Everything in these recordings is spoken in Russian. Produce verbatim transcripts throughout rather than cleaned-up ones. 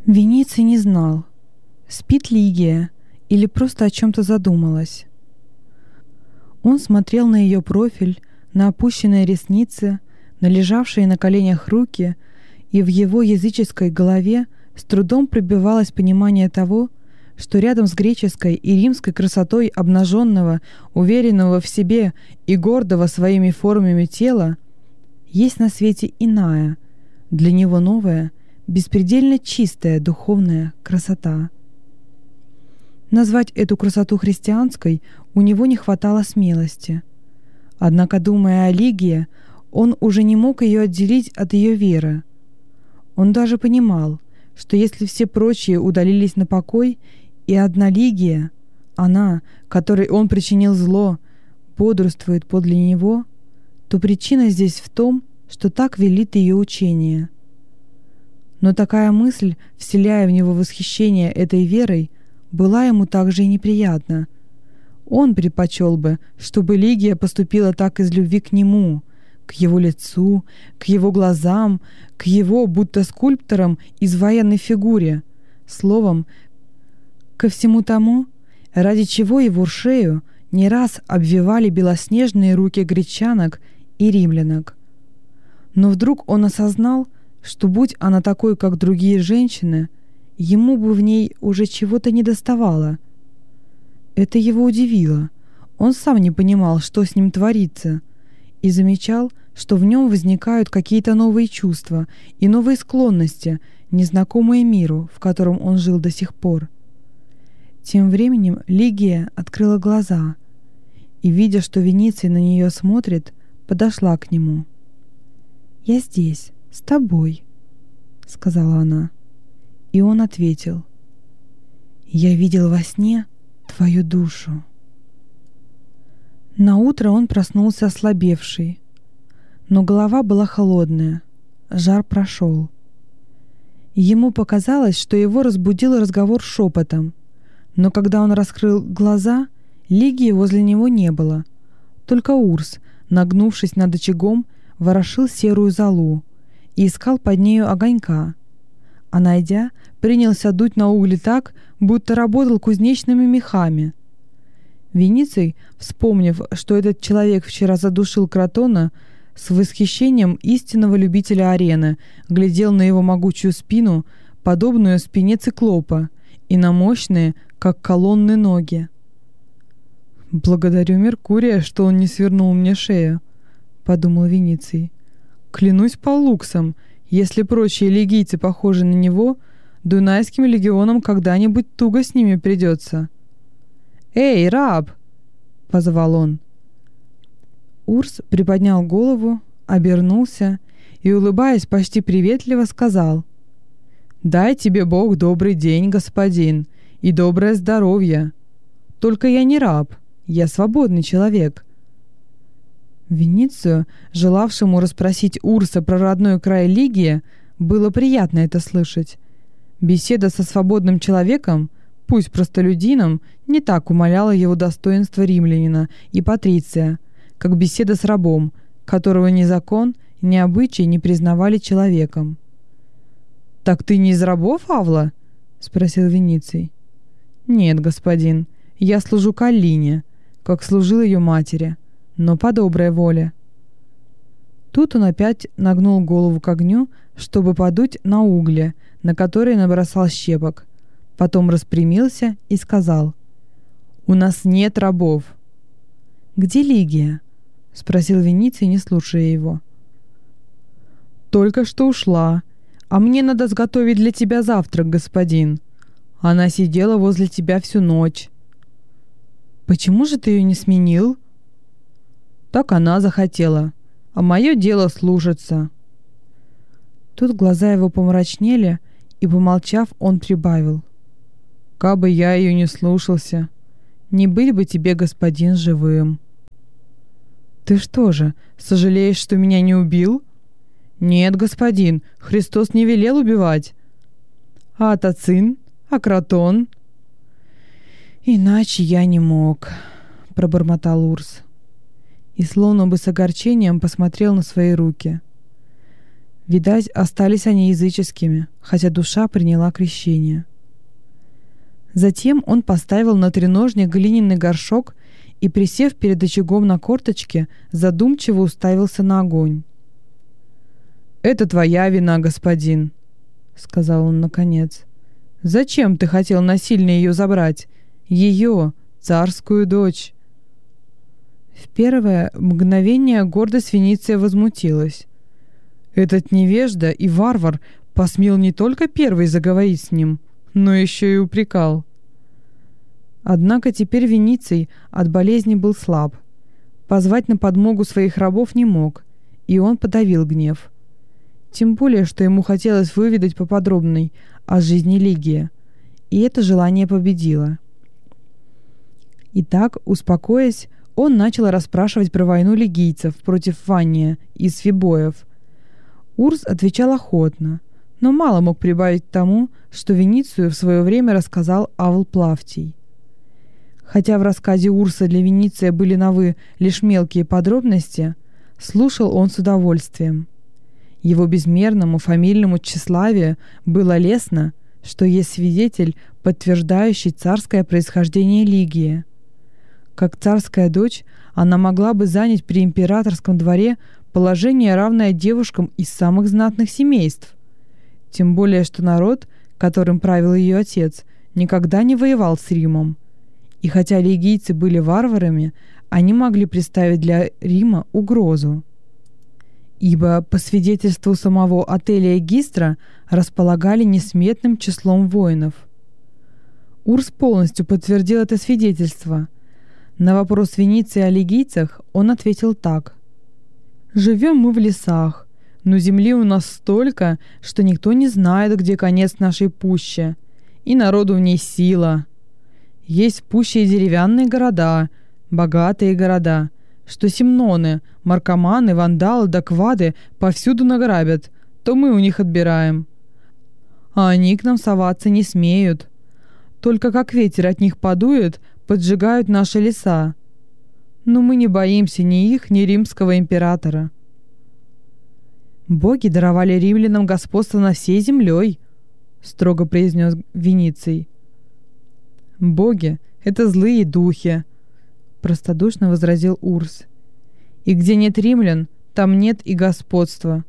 Вениций не знал, спит Лигия или просто о чем-то задумалась. Он смотрел на ее профиль, на опущенные ресницы, на лежавшие на коленях руки, и в его языческой голове с трудом пробивалось понимание того, что рядом с греческой и римской красотой обнаженного, уверенного в себе и гордого своими формами тела есть на свете иная, для него новая, беспредельно чистая духовная красота. Назвать эту красоту христианской у него не хватало смелости. Однако, думая о Лигии, он уже не мог ее отделить от ее веры. Он даже понимал, что если все прочие удалились на покой, и одна Лигия, она, которой он причинил зло, бодрствует подле него, то причина здесь в том, что так велит ее учение. Но такая мысль, вселяя в него восхищение этой верой, была ему также и неприятна. Он предпочел бы, чтобы Лигия поступила так из любви к нему, к его лицу, к его глазам, к его, будто скульпторам, изваянной фигуре, словом, ко всему тому, ради чего его шею не раз обвивали белоснежные руки гречанок и римлянок. Но вдруг он осознал, что будь она такой, как другие женщины, ему бы в ней уже чего-то недоставало. Это его удивило. Он сам не понимал, что с ним творится, и замечал, что в нем возникают какие-то новые чувства и новые склонности, незнакомые миру, в котором он жил до сих пор. Тем временем Лигия открыла глаза и, видя, что Вениций на нее смотрит, подошла к нему. «Я здесь, с тобой», — сказала она. И он ответил: «Я видел во сне твою душу». Наутро он проснулся ослабевший, но голова была холодная, жар прошел. Ему показалось, что его разбудил разговор шепотом, но когда он раскрыл глаза, Лигии возле него не было. Только Урс, нагнувшись над очагом, ворошил серую золу и искал под нею огонька, а, найдя, принялся дуть на угли так, будто работал кузнечными мехами. Вениций, вспомнив, что этот человек вчера задушил Кротона, с восхищением истинного любителя арены глядел на его могучую спину, подобную спине циклопа, и на мощные, как колонны, ноги. «Благодарю Меркурия, что он не свернул мне шею», — подумал Вениций. «Клянусь Паллуксом, если прочие лигийцы похожи на него, дунайским легионам когда-нибудь туго с ними придется». «Эй, раб!» — позвал он. Урс приподнял голову, обернулся и, улыбаясь почти приветливо, сказал: «Дай тебе Бог добрый день, господин, и доброе здоровье. Только я не раб, я свободный человек». Веницию, желавшему расспросить Урса про родной край Лигии, было приятно это слышать. Беседа со свободным человеком, пусть простолюдином, не так умаляла его достоинство римлянина и патриция, как беседа с рабом, которого ни закон, ни обычай не признавали человеком. «Так ты не из рабов, Авла?» — спросил Вениций. «Нет, господин, я служу Каллине, как служил ее матери, но по доброй воле». Тут он опять нагнул голову к огню, чтобы подуть на угли, на которые набросал щепок. Потом распрямился и сказал: «У нас нет рабов». «Где Лигия?» — спросил Вениций, не слушая его. «Только что ушла, а мне надо сготовить для тебя завтрак, господин. Она сидела возле тебя всю ночь». «Почему же ты ее не сменил?» «Так она захотела, а мое дело слушаться». Тут глаза его помрачнели, и, помолчав, он прибавил: «Кабы я ее не слушался, не быть бы тебе, господин, живым». «Ты что же, сожалеешь, что меня не убил?» «Нет, господин, Христос не велел убивать». «А Атацин? А Кротон?» «Иначе я не мог», — пробормотал Урс. И словно бы с огорчением посмотрел на свои руки. Видать, остались они языческими, хотя душа приняла крещение. Затем он поставил на треножник глиняный горшок и, присев перед очагом на корточке, задумчиво уставился на огонь. «Это твоя вина, господин», — сказал он наконец. «Зачем ты хотел насильно ее забрать? Ее, царскую дочь?» В первое мгновение гордость Вениция возмутилась. Этот невежда и варвар посмел не только первый заговорить с ним, но еще и упрекал. Однако теперь Вениций от болезни был слаб. Позвать на подмогу своих рабов не мог, и он подавил гнев. Тем более, что ему хотелось выведать поподробней о жизни Лигия, и это желание победило. Итак, успокоясь, он начал расспрашивать про войну лигийцев против Ванния и свибоев. Урс отвечал охотно, но мало мог прибавить к тому, что Веницию в свое время рассказал Авл Плавтий. Хотя в рассказе Урса для Вениция были новы лишь мелкие подробности, слушал он с удовольствием. Его безмерному фамильному тщеславию было лестно, что есть свидетель, подтверждающий царское происхождение Лигии. Как царская дочь, она могла бы занять при императорском дворе положение, равное девушкам из самых знатных семейств. Тем более, что народ, которым правил ее отец, никогда не воевал с Римом. И хотя лигийцы были варварами, они могли представить для Рима угрозу. Ибо, по свидетельству самого Ателия Гистра, располагали несметным числом воинов. Урс полностью подтвердил это свидетельство. На вопрос Вениция о лигийцах он ответил так. «Живем мы в лесах, но земли у нас столько, что никто не знает, где конец нашей пущи, и народу в ней сила. Есть в пуще и деревянные города, богатые города, что симноны, маркоманы, вандалы да квады повсюду награбят, то мы у них отбираем. А они к нам соваться не смеют. Только как ветер от них подует, поджигают наши леса. Но мы не боимся ни их, ни римского императора». «Боги даровали римлянам господство над всей землей», — строго произнес Вениций. «Боги — это злые духи», — простодушно возразил Урс. «И где нет римлян, там нет и господства».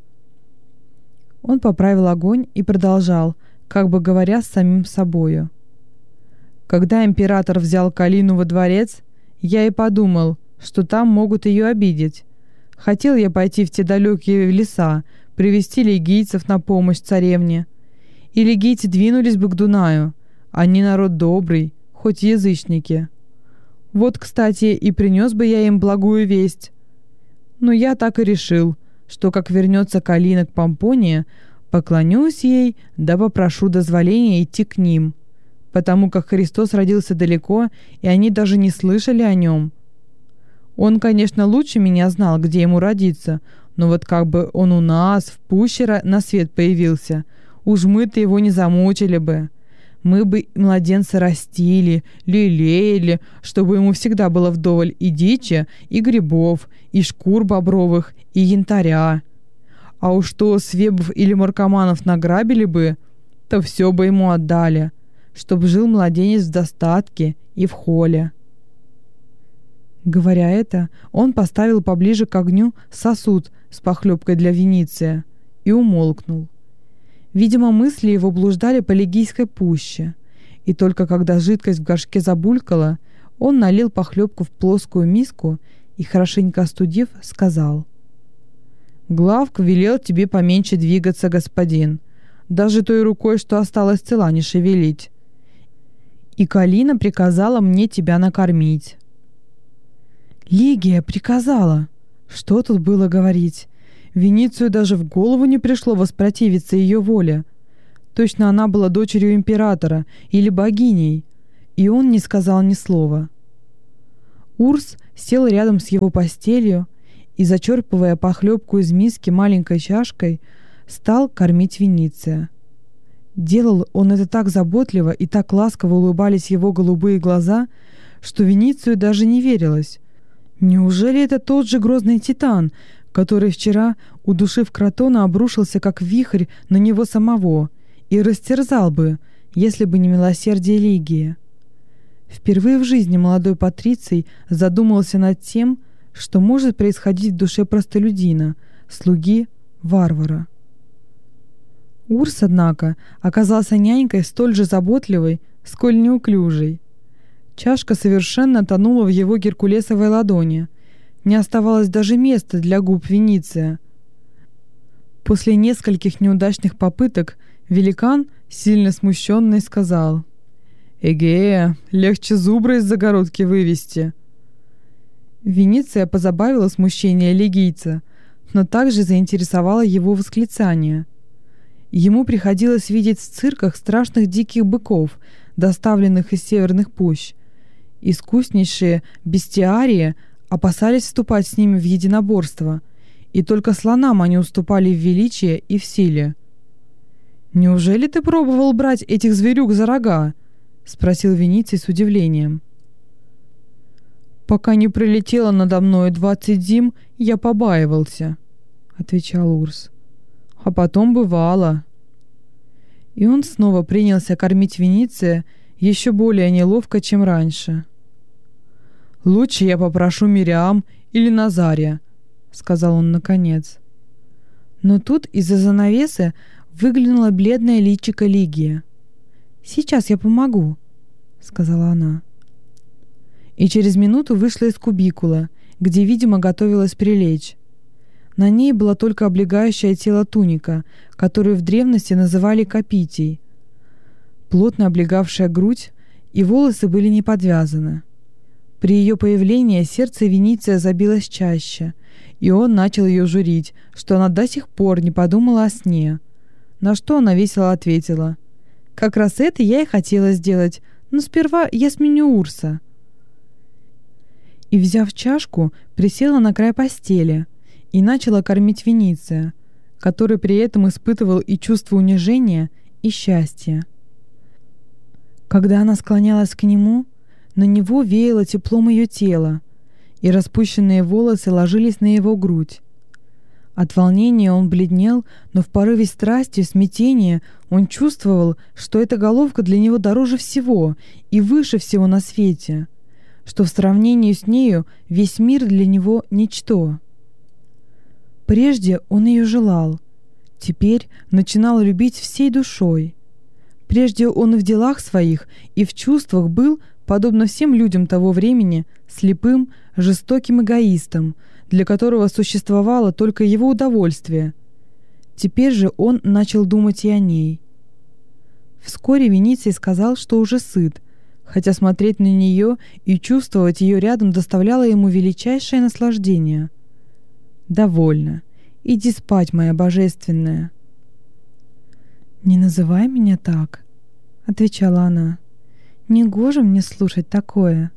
Он поправил огонь и продолжал, как бы говоря с самим собою. «Когда император взял Калину во дворец, я и подумал, что там могут ее обидеть. Хотел я пойти в те далекие леса, привести лигийцев на помощь царевне. И лигийцы двинулись бы к Дунаю. Они народ добрый, хоть язычники. Вот, кстати, и принес бы я им благую весть. Но я так и решил, что как вернется Калина к Помпонии, поклонюсь ей, да попрошу дозволения идти к ним, потому как Христос родился далеко, и они даже не слышали о нем. Он, конечно, лучше меня знал, где ему родиться, но вот как бы он у нас, в пуще, на свет появился, уж мы-то его не замучили бы. Мы бы младенца растили, лелеяли, чтобы ему всегда было вдоволь и дичи, и грибов, и шкур бобровых, и янтаря. А уж что свебов или маркоманов награбили бы, то все бы ему отдали, чтоб жил младенец в достатке и в холе». Говоря это, он поставил поближе к огню сосуд с похлебкой для Вениция и умолкнул. Видимо, мысли его блуждали по лигийской пуще, и только когда жидкость в горшке забулькала, он налил похлебку в плоскую миску и, хорошенько остудив, сказал: «Главк велел тебе поменьше двигаться, господин, даже той рукой, что осталась цела, не шевелить. И Калина приказала мне тебя накормить». «Лигия приказала!» Что тут было говорить? Веницию даже в голову не пришло воспротивиться ее воле. Точно она была дочерью императора или богиней, и он не сказал ни слова. Урс сел рядом с его постелью и, зачерпывая похлебку из миски маленькой чашкой, стал кормить Вениция. Делал он это так заботливо и так ласково улыбались его голубые глаза, что Веницию даже не верилось. Неужели это тот же грозный титан, который вчера, удушив Кротона, обрушился как вихрь на него самого и растерзал бы, если бы не милосердие Лигии. Впервые в жизни молодой Патриций задумался над тем, что может происходить в душе простолюдина, слуги, варвара. Урс, однако, оказался нянькой столь же заботливой, сколь неуклюжей. Чашка совершенно тонула в его геркулесовой ладони. Не оставалось даже места для губ Вениция. После нескольких неудачных попыток великан, сильно смущенный, сказал: «Эге, легче зубра из загородки вывести». Вениция позабавила смущение лигийца, но также заинтересовало его восклицание. Ему приходилось видеть в цирках страшных диких быков, доставленных из северных пущ. Искуснейшие бестиарии опасались вступать с ними в единоборство, и только слонам они уступали в величии и в силе. «Неужели ты пробовал брать этих зверюк за рога?» — спросил Вениций с удивлением. «Пока не прилетело надо мною двадцать зим, я побаивался», — отвечал Урс. «А потом бывало». И он снова принялся кормить Вениция еще более неловко, чем раньше. «Лучше я попрошу Мириам или Назария», — сказал он наконец. Но тут из-за занавесы выглянула бледная личико Лигия. «Сейчас я помогу», — сказала она. И через минуту вышла из кубикула, где, видимо, готовилась прилечь. На ней была только облегающая тело туника, которую в древности называли капитий. Плотно облегавшая грудь, и волосы были не подвязаны. При ее появлении сердце Вениция забилось чаще, и он начал ее журить, что она до сих пор не подумала о сне. На что она весело ответила: «Как раз это я и хотела сделать, но сперва я сменю Урса». И, взяв чашку, присела на край постели и начала кормить Вениция, который при этом испытывал и чувство унижения, и счастья. Когда она склонялась к нему, на него веяло теплом ее тела, и распущенные волосы ложились на его грудь. От волнения он бледнел, но в порыве страсти, смятения он чувствовал, что эта головка для него дороже всего и выше всего на свете, что в сравнении с нею весь мир для него ничто. Прежде он ее желал, теперь начинал любить всей душой. Прежде он и в делах своих, и в чувствах был, подобно всем людям того времени, слепым, жестоким эгоистом, для которого существовало только его удовольствие. Теперь же он начал думать и о ней. Вскоре Вениций сказал, что уже сыт, хотя смотреть на нее и чувствовать ее рядом доставляло ему величайшее наслаждение. «Довольно. Иди спать, моя божественная». «Не называй меня так», — отвечала она. «Негоже мне слушать такое».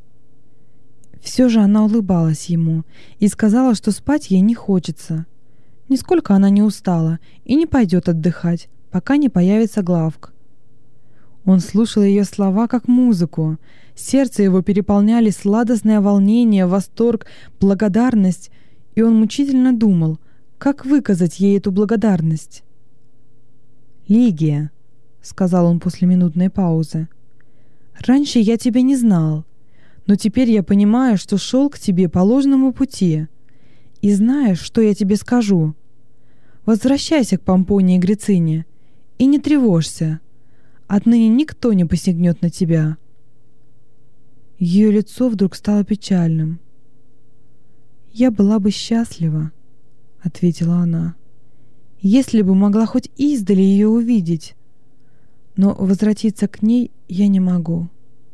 Все же она улыбалась ему и сказала, что спать ей не хочется. Нисколько она не устала и не пойдет отдыхать, пока не появится Главк. Он слушал ее слова как музыку. Сердце его переполняли сладостное волнение, восторг, благодарность, и он мучительно думал, как выказать ей эту благодарность. «Лигия», — сказал он после минутной паузы, — «раньше я тебя не знал, но теперь я понимаю, что шел к тебе по ложному пути. И знаешь, что я тебе скажу? Возвращайся к Помпонии Грицине и не тревожься. Отныне никто не посягнет на тебя». Ее лицо вдруг стало печальным. «Я была бы счастлива», — ответила она, — «если бы могла хоть издали ее увидеть. Но возвратиться к ней я не могу».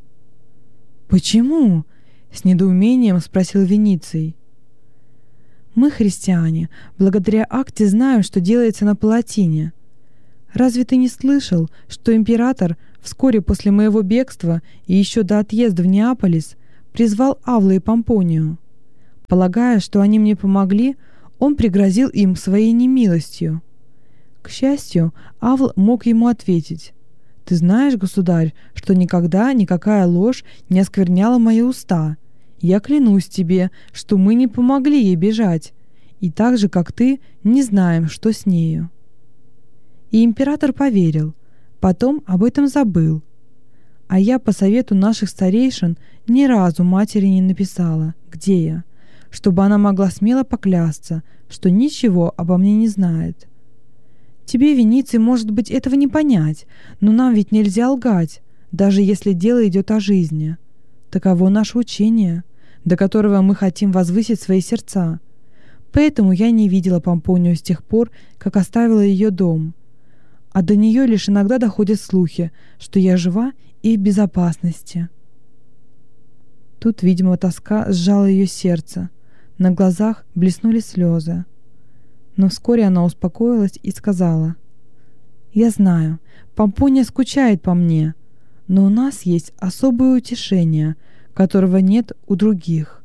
«Почему?» — с недоумением спросил Вениций. «Мы, христиане, благодаря акте знаем, что делается на Палатине. Разве ты не слышал, что император вскоре после моего бегства и еще до отъезда в Неаполис призвал Авла и Помпонию? Полагая, что они мне помогли, он пригрозил им своей немилостью. К счастью, Авл мог ему ответить: «Ты знаешь, государь, что никогда никакая ложь не оскверняла мои уста. Я клянусь тебе, что мы не помогли ей бежать, и так же, как ты, не знаем, что с нею». И император поверил, потом об этом забыл. А я по совету наших старейшин ни разу матери не написала, где я, чтобы она могла смело поклясться, что ничего обо мне не знает. Тебе, Вениций, может быть, этого не понять, но нам ведь нельзя лгать, даже если дело идет о жизни. Таково наше учение, до которого мы хотим возвысить свои сердца. Поэтому я не видела Помпонию с тех пор, как оставила ее дом. А до нее лишь иногда доходят слухи, что я жива и в безопасности. Тут, видимо, тоска сжала ее сердце. На глазах блеснули слезы. Но вскоре она успокоилась и сказала: «Я знаю, Помпония скучает по мне, но у нас есть особое утешение, которого нет у других».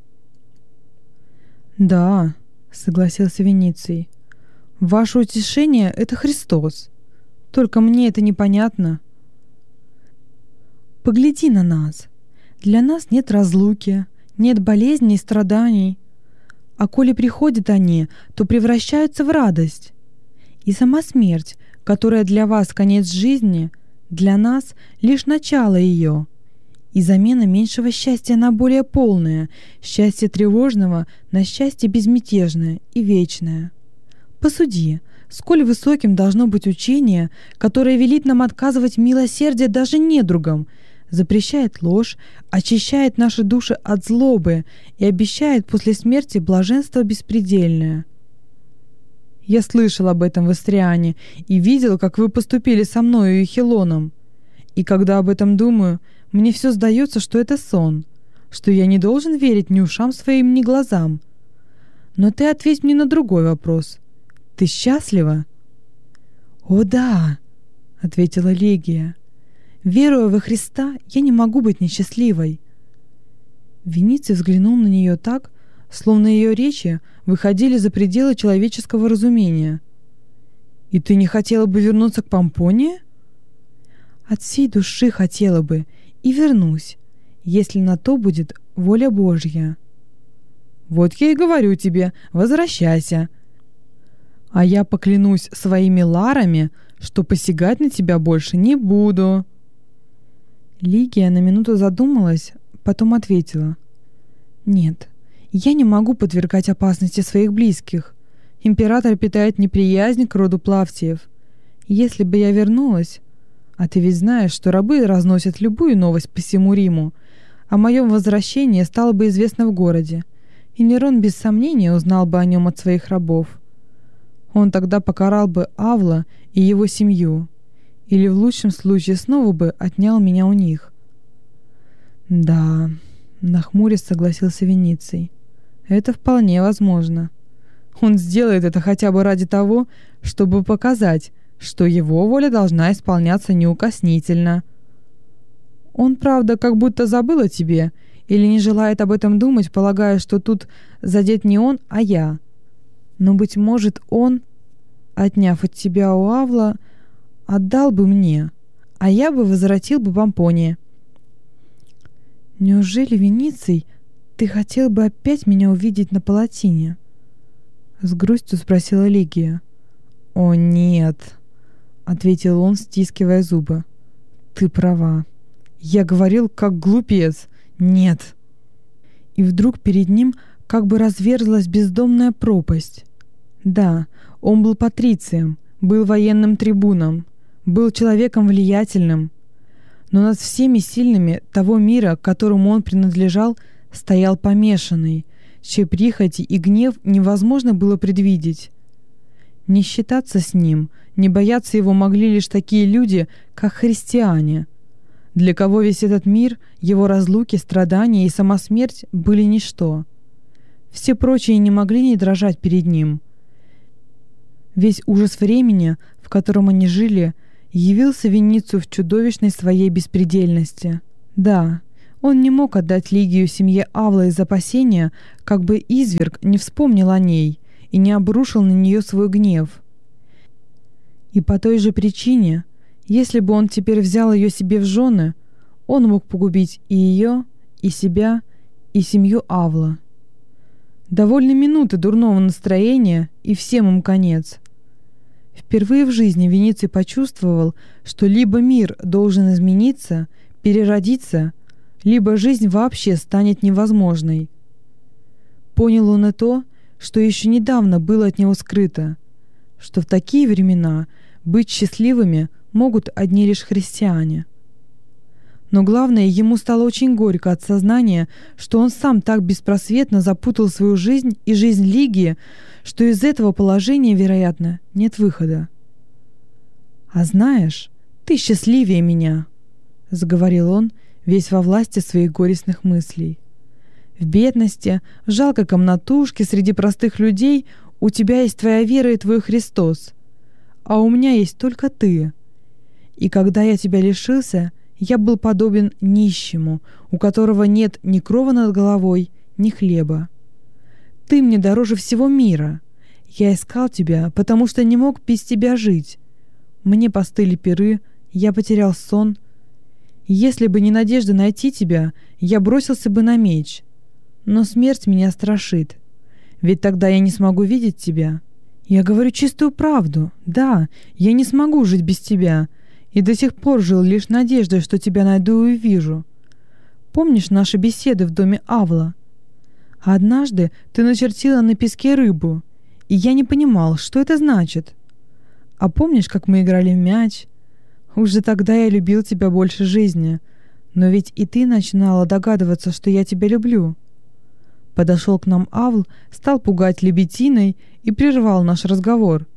«Да», — согласился Вениций, — «ваше утешение — это Христос. Только мне это непонятно». «Погляди на нас. Для нас нет разлуки, нет болезней и страданий. А коли приходят они, то превращаются в радость. И сама смерть, которая для вас конец жизни, для нас лишь начало ее, и замена меньшего счастья на более полное, счастье тревожного на счастье безмятежное и вечное. Посуди, сколь высоким должно быть учение, которое велит нам отказывать милосердие даже недругам, запрещает ложь, очищает наши души от злобы и обещает после смерти блаженство беспредельное. Я слышал об этом в Истриане и видел, как вы поступили со мною и Хилоном. И когда об этом думаю, мне все сдается, что это сон, что я не должен верить ни ушам своим, ни глазам. Но ты ответь мне на другой вопрос. Ты счастлива?» «О да», — ответила Лигия. «Веруя во Христа, я не могу быть несчастливой». Вениций взглянул на нее так, словно ее речи выходили за пределы человеческого разумения. «И ты не хотела бы вернуться к Помпонии?» «От всей души хотела бы, и вернусь, если на то будет воля Божья». «Вот я и говорю тебе, возвращайся. А я поклянусь своими ларами, что посягать на тебя больше не буду». Лигия на минуту задумалась, потом ответила: «Нет, я не могу подвергать опасности своих близких. Император питает неприязнь к роду Плавтиев. Если бы я вернулась, а ты ведь знаешь, что рабы разносят любую новость по всему Риму, о моем возвращении стало бы известно в городе, и Нерон без сомнения узнал бы о нем от своих рабов. Он тогда покарал бы Авла и его семью, или в лучшем случае снова бы отнял меня у них». «Да», — нахмурясь согласился Вениций, — «это вполне возможно. Он сделает это хотя бы ради того, чтобы показать, что его воля должна исполняться неукоснительно. Он, правда, как будто забыл о тебе или не желает об этом думать, полагая, что тут задет не он, а я. Но, быть может, он, отняв от тебя у Авла, отдал бы мне, а я бы возвратил бы Помпонии». «Неужели, Вениций, ты хотел бы опять меня увидеть на палатине?» С грустью спросила Лигия. «О, нет», — ответил он, стискивая зубы. «Ты права. Я говорил, как глупец. Нет». И вдруг перед ним как бы разверзлась бездомная пропасть. Да, он был патрицием, был военным трибуном, был человеком влиятельным, но над всеми сильными того мира, к которому он принадлежал, стоял помешанный, чьи прихоти и гнев невозможно было предвидеть. Не считаться с ним, не бояться его могли лишь такие люди, как христиане, для кого весь этот мир, его разлуки, страдания и сама смерть были ничто. Все прочие не могли не дрожать перед ним. Весь ужас времени, в котором они жили, явился Веницию в чудовищной своей беспредельности. Да, он не мог отдать Лигию семье Авла из опасения, как бы изверг не вспомнил о ней и не обрушил на нее свой гнев. И по той же причине, если бы он теперь взял ее себе в жены, он мог погубить и ее, и себя, и семью Авла. Довольно минуты дурного настроения, и всем им конец. Впервые в жизни Вениций почувствовал, что либо мир должен измениться, переродиться, либо жизнь вообще станет невозможной. Понял он и то, что еще недавно было от него скрыто, что в такие времена быть счастливыми могут одни лишь христиане. Но главное, ему стало очень горько от сознания, что он сам так беспросветно запутал свою жизнь и жизнь Лигии, что из этого положения, вероятно, нет выхода. «А знаешь, ты счастливее меня», — заговорил он, весь во власти своих горестных мыслей. «В бедности, в жалкой комнатушке среди простых людей у тебя есть твоя вера и твой Христос, а у меня есть только ты. И когда я тебя лишился, я был подобен нищему, у которого нет ни крова над головой, ни хлеба. Ты мне дороже всего мира. Я искал тебя, потому что не мог без тебя жить. Мне постыли пиры, я потерял сон. Если бы не надежда найти тебя, я бросился бы на меч. Но смерть меня страшит. Ведь тогда я не смогу видеть тебя. Я говорю чистую правду. Да, я не смогу жить без тебя. И до сих пор жил лишь надеждой, что тебя найду и увижу. Помнишь наши беседы в доме Авла? Однажды ты начертила на песке рыбу, и я не понимал, что это значит. А помнишь, как мы играли в мяч? Уже тогда я любил тебя больше жизни, но ведь и ты начинала догадываться, что я тебя люблю. Подошел к нам Авл, стал пугать лебединой и прервал наш разговор.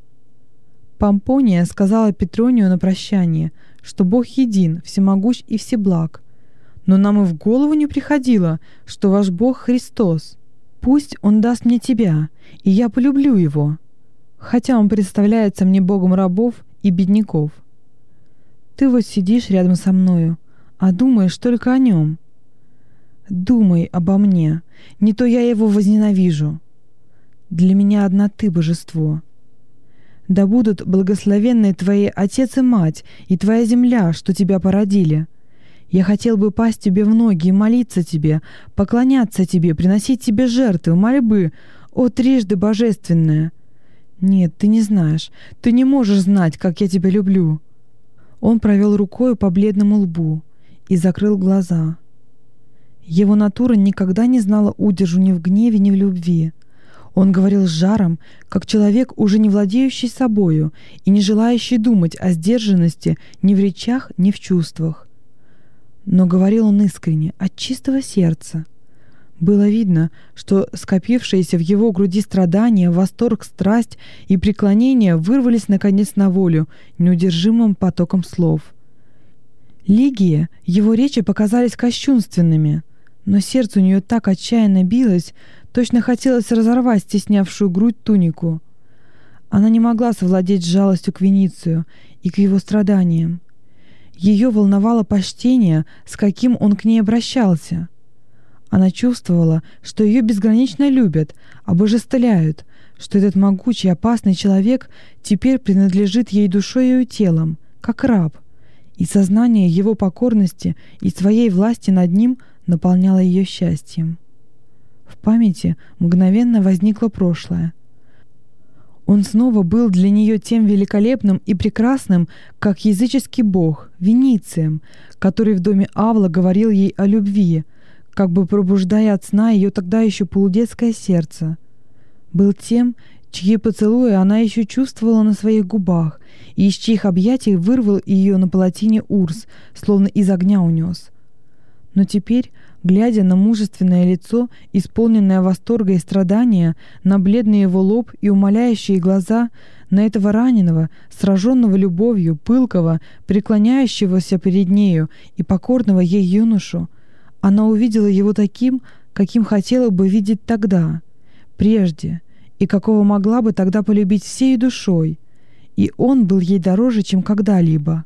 Помпония сказала Петронию на прощание, что Бог един, всемогущ и всеблаг. Но нам и в голову не приходило, что ваш Бог Христос. Пусть Он даст мне тебя, и я полюблю Его, хотя Он представляется мне Богом рабов и бедняков. Ты вот сидишь рядом со мною, а думаешь только о Нем. Думай обо мне, не то я Его возненавижу. Для меня одна ты божество. Да будут благословенны твои отец и мать, и твоя земля, что тебя породили. Я хотел бы пасть тебе в ноги и молиться тебе, поклоняться тебе, приносить тебе жертвы, мольбы, о трижды божественная. Нет, ты не знаешь, ты не можешь знать, как я тебя люблю». Он провел рукой по бледному лбу и закрыл глаза. Его натура никогда не знала удержу ни в гневе, ни в любви. Он говорил с жаром, как человек, уже не владеющий собою и не желающий думать о сдержанности ни в речах, ни в чувствах. Но говорил он искренне, от чистого сердца. Было видно, что скопившиеся в его груди страдания, восторг, страсть и преклонение вырвались наконец на волю неудержимым потоком слов. Лигии его речи показались кощунственными, но сердце у нее так отчаянно билось, точно хотелось разорвать стеснявшую грудь тунику. Она не могла совладеть с жалостью к Веницию и к его страданиям. Ее волновало почтение, с каким он к ней обращался. Она чувствовала, что ее безгранично любят, обожествляют, что этот могучий, опасный человек теперь принадлежит ей душой и телом, как раб, и сознание его покорности и своей власти над ним наполняло ее счастьем. В памяти мгновенно возникло прошлое. Он снова был для нее тем великолепным и прекрасным, как языческий бог, Веницием, который в доме Авла говорил ей о любви, как бы пробуждая от сна ее тогда еще полудетское сердце. Был тем, чьи поцелуи она еще чувствовала на своих губах, и из чьих объятий вырвал ее на палатине Урс, словно из огня унес. Но теперь, глядя на мужественное лицо, исполненное восторга и страдания, на бледный его лоб и умоляющие глаза, на этого раненого, сраженного любовью, пылкого, преклоняющегося перед нею и покорного ей юношу, она увидела его таким, каким хотела бы видеть тогда, прежде, и какого могла бы тогда полюбить всей душой, и он был ей дороже, чем когда-либо.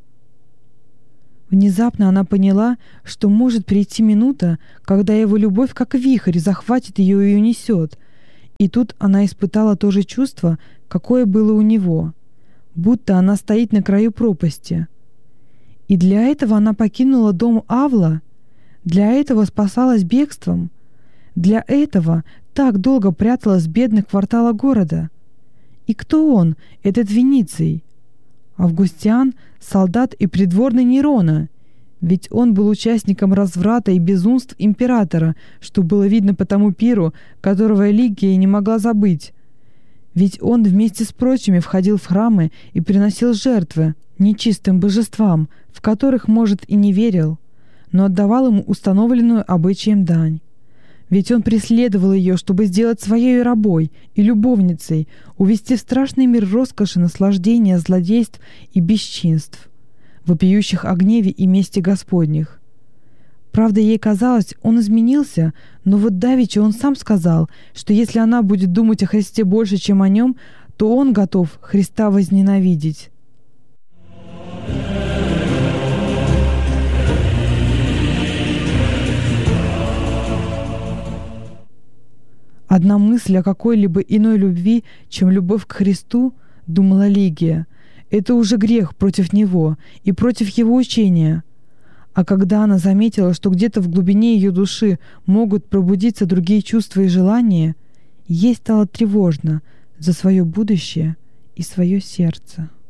Внезапно она поняла, что может прийти минута, когда его любовь как вихрь захватит ее и унесет, и тут она испытала то же чувство, какое было у него, будто она стоит на краю пропасти. И для этого она покинула дом Авла, для этого спасалась бегством, для этого так долго пряталась в бедных кварталах города? И кто он, этот Вениций? Августиан — солдат и придворный Нерона. Ведь он был участником разврата и безумств императора, что было видно по тому пиру, которого Лигия не могла забыть. Ведь он вместе с прочими входил в храмы и приносил жертвы нечистым божествам, в которых, может, и не верил, но отдавал ему установленную обычаем дань. Ведь он преследовал ее, чтобы сделать своей рабой и любовницей, увести в страшный мир роскоши, наслаждения, злодейств и бесчинств, вопиющих о гневе и мести Господних. Правда, ей казалось, он изменился, но вот давеча он сам сказал, что если она будет думать о Христе больше, чем о нем, то он готов Христа возненавидеть. Одна мысль о какой-либо иной любви, чем любовь к Христу, думала Лигия, это уже грех против Него и против Его учения. А когда она заметила, что где-то в глубине ее души могут пробудиться другие чувства и желания, ей стало тревожно за свое будущее и свое сердце.